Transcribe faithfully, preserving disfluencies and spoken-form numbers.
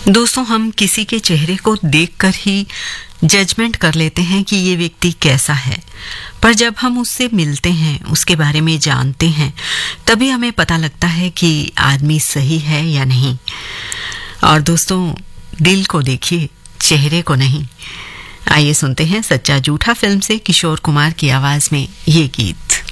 दोस्तों, हम किसी के चेहरे को देखकर ही जजमेंट कर लेते हैं कि ये व्यक्ति कैसा है, पर जब हम उससे मिलते हैं, उसके बारे में जानते हैं, तभी हमें पता लगता है कि आदमी सही है या नहीं। और दोस्तों, दिल को देखिए, चेहरे को नहीं। आइए सुनते हैं सच्चा झूठा फिल्म से किशोर कुमार की आवाज में ये गीत।